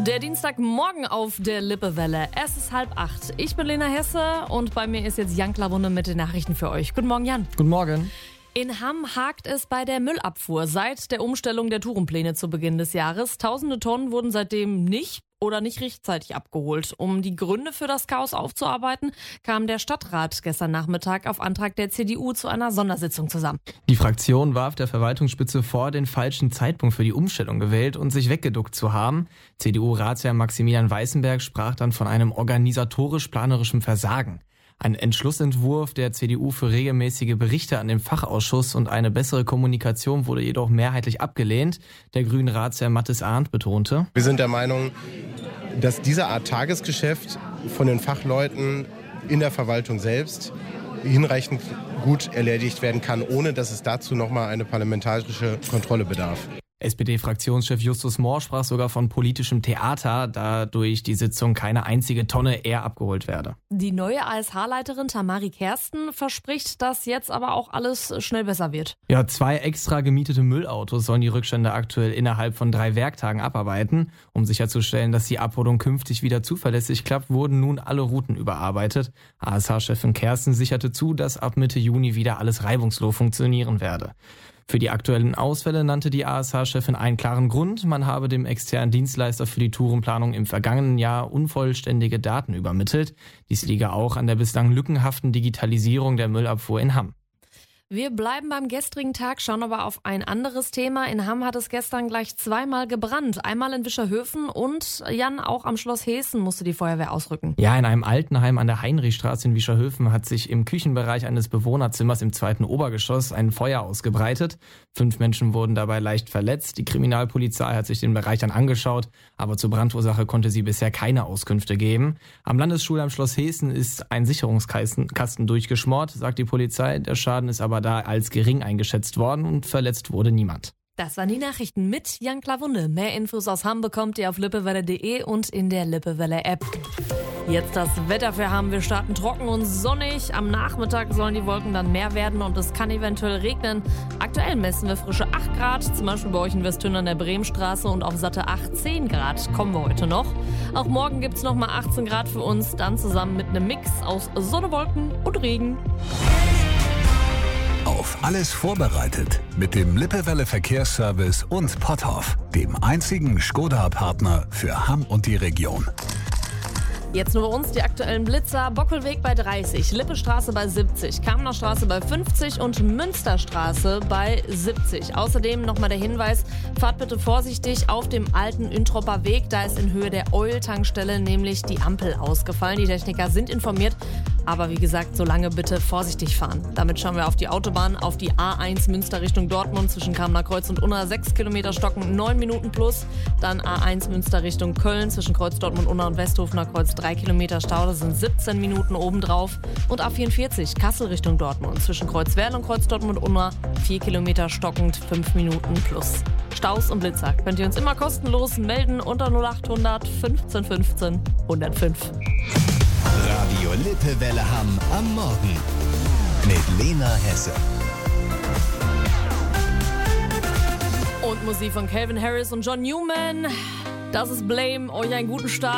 Der Dienstagmorgen auf der Lippewelle. Es ist 7:30. Ich bin Lena Hesse und bei mir ist jetzt Jan Klawunde mit den Nachrichten für euch. Guten Morgen, Jan. Guten Morgen. In Hamm hakt es bei der Müllabfuhr. Seit der Umstellung der Tourenpläne zu Beginn des Jahres. Tausende Tonnen wurden seitdem nicht rechtzeitig abgeholt. Um die Gründe für das Chaos aufzuarbeiten, kam der Stadtrat gestern Nachmittag auf Antrag der CDU zu einer Sondersitzung zusammen. Die Fraktion warf der Verwaltungsspitze vor, den falschen Zeitpunkt für die Umstellung gewählt und sich weggeduckt zu haben. CDU-Ratsherr Maximilian Weißenberg sprach dann von einem organisatorisch-planerischen Versagen. Ein Entschlussentwurf der CDU für regelmäßige Berichte an den Fachausschuss und eine bessere Kommunikation wurde jedoch mehrheitlich abgelehnt. Der grünen Ratsherr Mathis Arndt betonte: Wir sind der Meinung, dass diese Art Tagesgeschäft von den Fachleuten in der Verwaltung selbst hinreichend gut erledigt werden kann, ohne dass es dazu nochmal eine parlamentarische Kontrolle bedarf. SPD-Fraktionschef Justus Mohr sprach sogar von politischem Theater, da durch die Sitzung keine einzige Tonne eher abgeholt werde. Die neue ASH-Leiterin Tamari Kersten verspricht, dass jetzt aber auch alles schnell besser wird. Ja, 2 extra gemietete Müllautos sollen die Rückstände aktuell innerhalb von 3 Werktagen abarbeiten. Um sicherzustellen, dass die Abholung künftig wieder zuverlässig klappt, wurden nun alle Routen überarbeitet. ASH-Chefin Kersten sicherte zu, dass ab Mitte Juni wieder alles reibungslos funktionieren werde. Für die aktuellen Ausfälle nannte die ASH-Chefin einen klaren Grund. Man habe dem externen Dienstleister für die Tourenplanung im vergangenen Jahr unvollständige Daten übermittelt. Dies liege auch an der bislang lückenhaften Digitalisierung der Müllabfuhr in Hamm. Wir bleiben beim gestrigen Tag, schauen aber auf ein anderes Thema. In Hamm hat es gestern gleich 2-mal gebrannt. Einmal in Wischerhöfen und, Jan, auch am Schloss Heßen musste die Feuerwehr ausrücken. Ja, in einem Altenheim an der Heinrichstraße in Wischerhöfen hat sich im Küchenbereich eines Bewohnerzimmers im 2. Obergeschoss ein Feuer ausgebreitet. 5 Menschen wurden dabei leicht verletzt. Die Kriminalpolizei hat sich den Bereich dann angeschaut, aber zur Brandursache konnte sie bisher keine Auskünfte geben. Am Landesschulheim Schloss Heßen ist ein Sicherungskasten durchgeschmort, sagt die Polizei. Der Schaden ist aber da als gering eingeschätzt worden und verletzt wurde niemand. Das waren die Nachrichten mit Jan Klawunde. Mehr Infos aus Hamm bekommt ihr auf lippewelle.de und in der Lippewelle-App. Jetzt das Wetter für Hamm. Wir starten trocken und sonnig. Am Nachmittag sollen die Wolken dann mehr werden und es kann eventuell regnen. Aktuell messen wir frische 8 Grad, zum Beispiel bei euch in Westhünden an der Bremenstraße, und auf satte 18 Grad kommen wir heute noch. Auch morgen gibt es nochmal 18 Grad für uns, dann zusammen mit einem Mix aus Sonne, Wolken und Regen. Auf alles vorbereitet mit dem Lippewelle Verkehrsservice und Potthoff, dem einzigen Skoda-Partner für Hamm und die Region. Jetzt nur bei uns die aktuellen Blitzer. Bockelweg bei 30, Lippestraße bei 70, Kamener Straße bei 50 und Münsterstraße bei 70. Außerdem nochmal der Hinweis, fahrt bitte vorsichtig auf dem alten Üntropper Weg. Da ist in Höhe der Oil-Tankstelle nämlich die Ampel ausgefallen. Die Techniker sind informiert, aber wie gesagt, solange bitte vorsichtig fahren. Damit schauen wir auf die Autobahn, auf die A1 Münster Richtung Dortmund zwischen Kamener Kreuz und Unna. 6 Kilometer stocken, 9 Minuten plus. Dann A1 Münster Richtung Köln zwischen Kreuz Dortmund, Unna und Westhofener Kreuz 3 Kilometer Stau, das sind 17 Minuten obendrauf. Und A44 Kassel Richtung Dortmund zwischen Kreuzwerl und Kreuz Dortmund Unna 4 Kilometer stockend, 5 Minuten plus. Staus und Blitzer könnt ihr uns immer kostenlos melden unter 0800 15 15 105. Radio Lippewelle Hamm am Morgen mit Lena Hesse. Und Musik von Calvin Harris und John Newman. Das ist Blame. Euch einen guten Start.